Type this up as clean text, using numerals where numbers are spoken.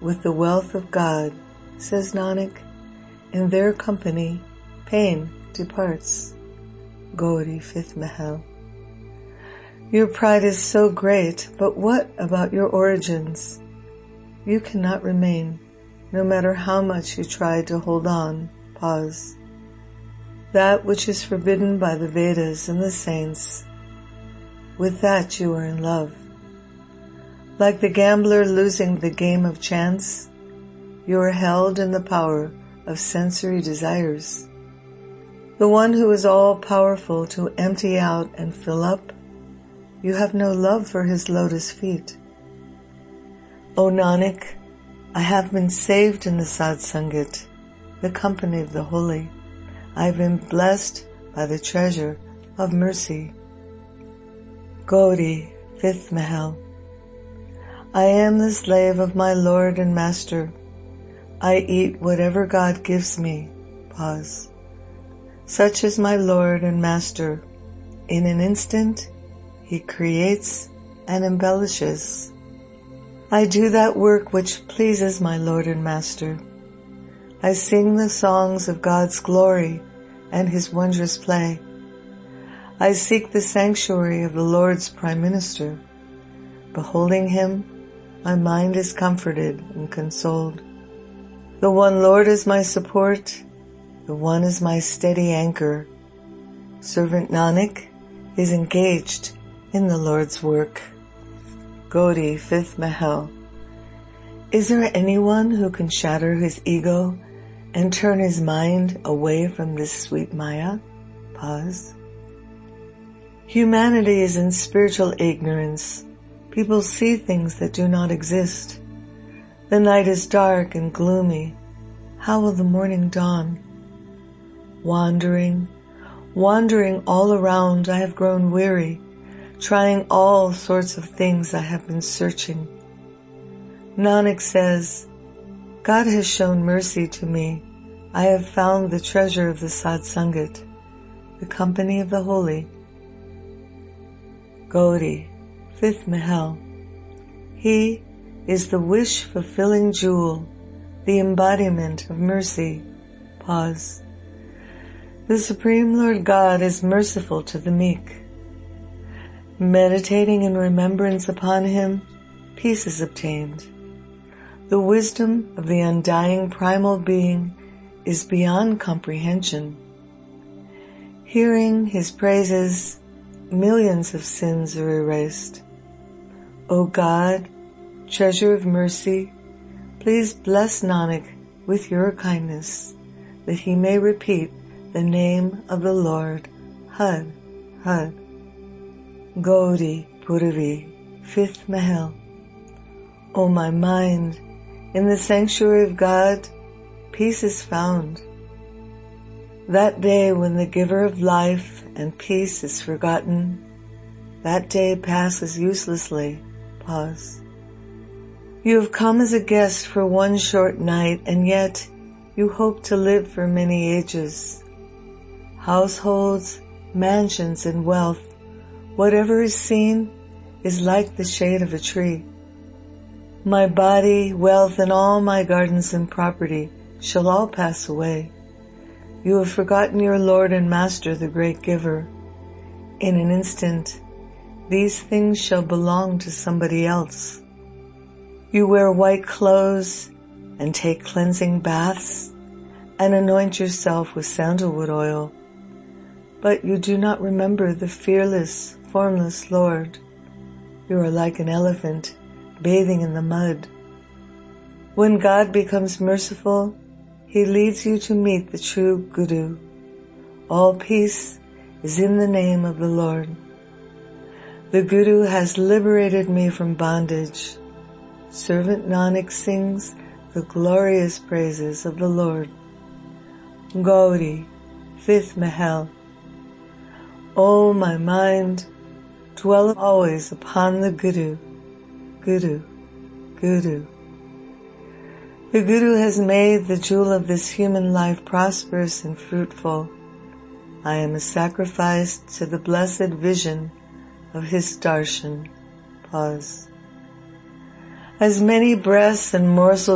with the wealth of God, says Nanak, in their company pain departs. Gauri, 5th Mahal. Your pride is so great, but what about your origins? You cannot remain, no matter how much you try to hold on. Pause. That which is forbidden by the Vedas and the saints, with that you are in love. Like the gambler losing the game of chance, you are held in the power of sensory desires. The one who is all-powerful to empty out and fill up, you have no love for his lotus feet. O Nanak, I have been saved in the Satsangat, the company of the holy. I have been blessed by the treasure of mercy. Gauri, 5th Mahal. I am the slave of my Lord and Master. I eat whatever God gives me. Pause. Such is my Lord and Master. In an instant, He creates and embellishes. I do that work which pleases my Lord and Master. I sing the songs of God's glory and His wondrous play. I seek the sanctuary of the Lord's Prime Minister. Beholding Him, my mind is comforted and consoled. The one Lord is my support, the one is my steady anchor. Servant Nanak is engaged in the Lord's work. Gauri, 5th Mahal. Is there anyone who can shatter his ego and turn his mind away from this sweet Maya? Pause. Humanity is in spiritual ignorance. People see things that do not exist. The night is dark and gloomy. How will the morning dawn? Wandering all around, I have grown weary. Trying all sorts of things, I have been searching. Nanak says, God has shown mercy to me. I have found the treasure of the Satsangat, the company of the holy. Gauri, 5th Mahal. He is the wish-fulfilling jewel, the embodiment of mercy. Pause. The Supreme Lord God is merciful to the meek. Meditating in remembrance upon Him, peace is obtained. The wisdom of the undying primal being is beyond comprehension. Hearing His praises, millions of sins are erased. O God, treasure of mercy, please bless Nanak with your kindness, that he may repeat the name of the Lord, Har, Har. Gauri, Puravi, 5th Mahal. O my mind, in the sanctuary of God, peace is found. That day when the giver of life and peace is forgotten, that day passes uselessly. Pause. You have come as a guest for one short night, and yet you hope to live for many ages. Households, mansions, and wealth, whatever is seen, is like the shade of a tree. My body, wealth, and all my gardens and property shall all pass away. You have forgotten your Lord and Master, the great giver. In an instant, these things shall belong to somebody else. You wear white clothes and take cleansing baths and anoint yourself with sandalwood oil. But you do not remember the fearless, formless Lord. You are like an elephant bathing in the mud. When God becomes merciful, He leads you to meet the true Guru. All peace is in the name of the Lord. The Guru has liberated me from bondage. Servant Nanak sings the glorious praises of the Lord. Gauri, 5th Mahal. O my mind, dwell always upon the Guru, Guru, Guru. The Guru has made the jewel of this human life prosperous and fruitful. I am a sacrifice to the blessed vision of his darshan. Pause. As many breaths and morsels